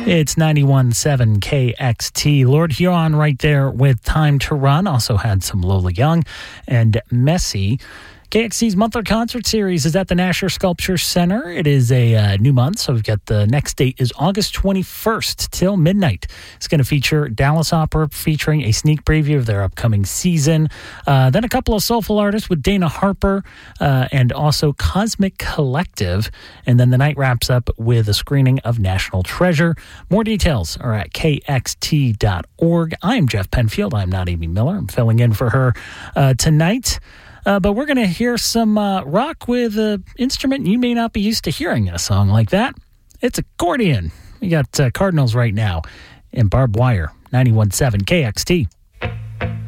It's 91.7 KXT. Lord Huron right there with Time to Run. Also had some Lola Young and Messi. KXT's monthly concert series is at the Nasher Sculpture Center. It is a new month, so we've got the next date is August 21st till midnight. It's going to feature Dallas Opera featuring a sneak preview of their upcoming season. Then a couple of soulful artists with Dana Harper and also Cosmic Collective. And then the night wraps up with a screening of National Treasure. More details are at kxt.org. I'm Jeff Penfield. I'm not Amy Miller. I'm filling in for her tonight. But we're going to hear some rock with an instrument you may not be used to hearing in a song like that. It's accordion. We got Cardinals right now in Barbed Wire, 91.7 KXT.